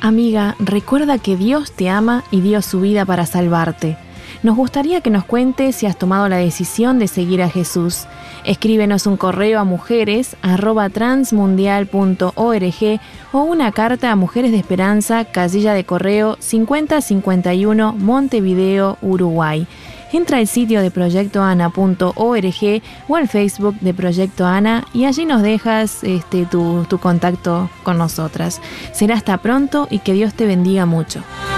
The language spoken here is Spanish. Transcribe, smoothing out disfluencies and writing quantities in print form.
Amiga, recuerda que Dios te ama y dio su vida para salvarte. Nos gustaría que nos cuentes si has tomado la decisión de seguir a Jesús. Escríbenos un correo a mujeres@transmundial.org o una carta a Mujeres de Esperanza, casilla de correo 5051, Montevideo, Uruguay. Entra al sitio de proyectoana.org o al Facebook de Proyecto Ana y allí nos dejas tu contacto con nosotras. Será hasta pronto y que Dios te bendiga mucho.